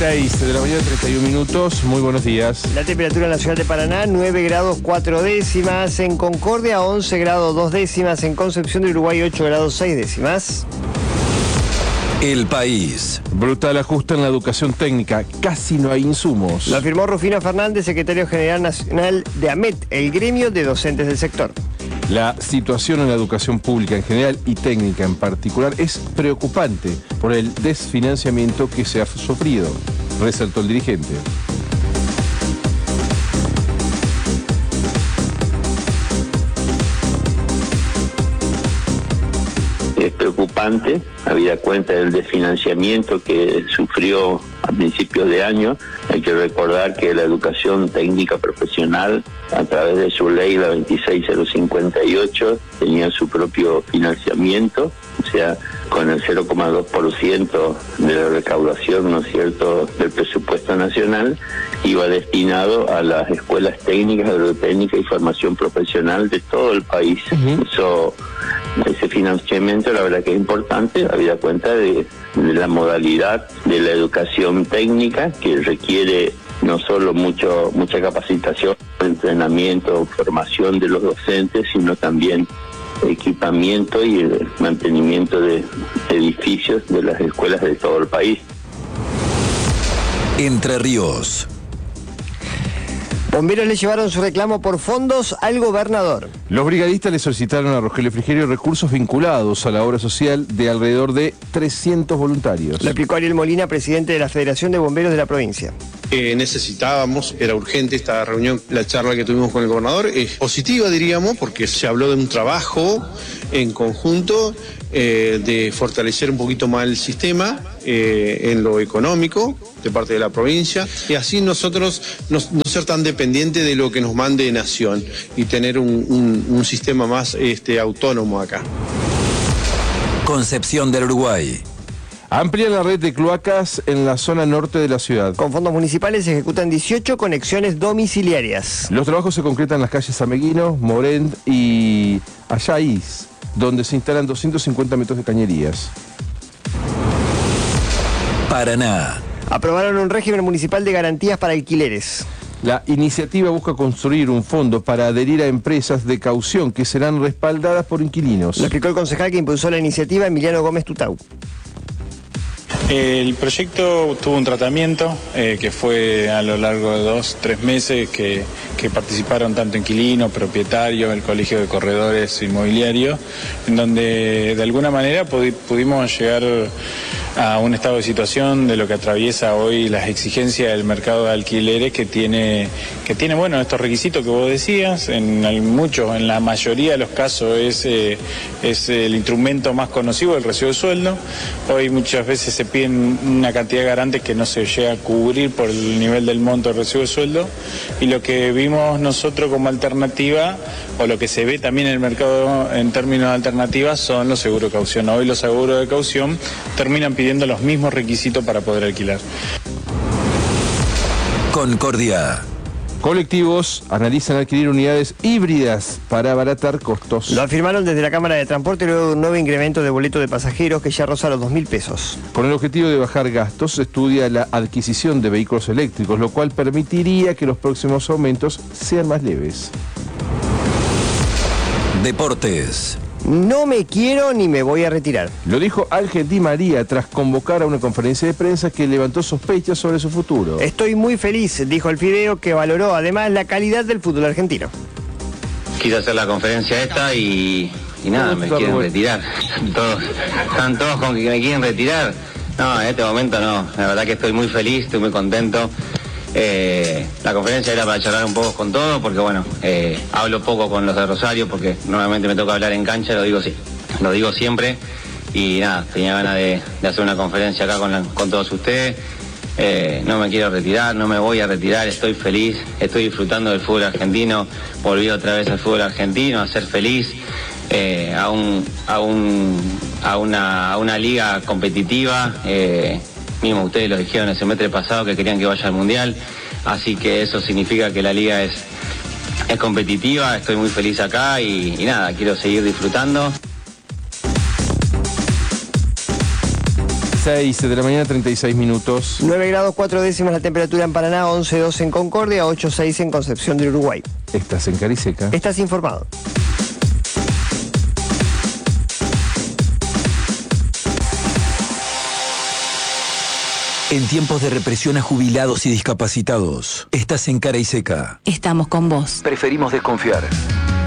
6 de la mañana, 31 minutos. Muy buenos días. La temperatura en la ciudad de Paraná, 9 grados 4 décimas. En Concordia, 11 grados 2 décimas. En Concepción del Uruguay, 8 grados 6 décimas. El País. Brutal ajuste en la educación técnica. Casi no hay insumos. Lo afirmó Rufino Fernández, secretario general nacional de AMET, el gremio de docentes del sector. La situación en la educación pública en general y técnica en particular es preocupante por el desfinanciamiento que se ha sufrido, resaltó el dirigente. Es preocupante, habida cuenta del desfinanciamiento que sufrió a principios de año. Hay que recordar que la educación técnica profesional, a través de su ley, la 26058, tenía su propio financiamiento, o sea, con el 0,2% de la recaudación, ¿no es cierto?, del presupuesto nacional, iba destinado a las escuelas técnicas, agrotécnicas y formación profesional de todo el país. Ese financiamiento, la verdad que es importante, habida cuenta de la modalidad de la educación técnica, que requiere no solo mucha capacitación, entrenamiento, formación de los docentes, sino también equipamiento y el mantenimiento de edificios de las escuelas de todo el país. Entre Ríos. Bomberos le llevaron su reclamo por fondos al gobernador. Los brigadistas le solicitaron a Rogelio Frigerio recursos vinculados a la obra social de alrededor de 300 voluntarios. Lo explicó Ariel Molina, presidente de la Federación de Bomberos de la provincia. Necesitábamos, era urgente esta reunión, la charla que tuvimos con el gobernador, es positiva, diríamos, porque se habló de un trabajo en conjunto de fortalecer un poquito más el sistema en lo económico de parte de la provincia, y así nosotros no ser tan dependientes de lo que nos mande Nación y tener un sistema más autónomo acá. Concepción del Uruguay. Amplían la red de cloacas en la zona norte de la ciudad. Con fondos municipales se ejecutan 18 conexiones domiciliarias. Los trabajos se concretan en las calles Ameguino, Morent y Ayáiz, donde se instalan 250 metros de cañerías. Paraná. Aprobaron un régimen municipal de garantías para alquileres. La iniciativa busca construir un fondo para adherir a empresas de caución que serán respaldadas por inquilinos. Lo explicó el concejal que impulsó la iniciativa, Emiliano Gómez Tutau. El proyecto tuvo un tratamiento que fue a lo largo de 2-3 meses que participaron tanto inquilinos, propietarios, el Colegio de Corredores Inmobiliarios, en donde de alguna manera pudimos llegar a un estado de situación de lo que atraviesa hoy las exigencias del mercado de alquileres que tiene bueno, estos requisitos que vos decías, en la mayoría de los casos es el instrumento más conocido, el recibo de sueldo. Hoy muchas veces se piden una cantidad de garantes que no se llega a cubrir por el nivel del monto del recibo de sueldo, y lo que vimos nosotros como alternativa, o lo que se ve también en el mercado en términos de alternativas, son los seguros de caución. Hoy los seguros de caución terminan pidiendo los mismos requisitos para poder alquilar. Concordia. Colectivos analizan adquirir unidades híbridas para abaratar costos. Lo afirmaron desde la Cámara de Transporte luego de un nuevo incremento de boleto de pasajeros que ya roza los 2.000 pesos. Con el objetivo de bajar gastos, se estudia la adquisición de vehículos eléctricos, lo cual permitiría que los próximos aumentos sean más leves. Deportes. No me quiero ni me voy a retirar. Lo dijo Ángel Di María tras convocar a una conferencia de prensa que levantó sospechas sobre su futuro. Estoy muy feliz, dijo el Fideo, que valoró además la calidad del fútbol argentino. Quise hacer la conferencia esta y nada, me quieren retirar. Están todos con que me quieren retirar. No, en este momento no. La verdad que estoy muy feliz, estoy muy contento. La conferencia era para charlar un poco con todos, porque bueno, hablo poco con los de Rosario, porque normalmente me toca hablar en cancha, lo digo siempre, y nada, tenía ganas de hacer una conferencia acá con todos ustedes. No me quiero retirar, no me voy a retirar, estoy feliz, estoy disfrutando del fútbol argentino, volví otra vez al fútbol argentino, a ser feliz, a una liga competitiva. Mismo ustedes lo dijeron el semestre pasado que querían que vaya al Mundial, así que eso significa que la liga es competitiva, estoy muy feliz acá y nada, quiero seguir disfrutando. 6 de la mañana, 36 minutos. 9 grados 4 décimas la temperatura en Paraná, 11,2 en Concordia, 8,6 en Concepción del Uruguay. Estás en Cariseca. Estás informado. En tiempos de represión a jubilados y discapacitados, estás en Cara y Seca. Estamos con vos. Preferimos desconfiar.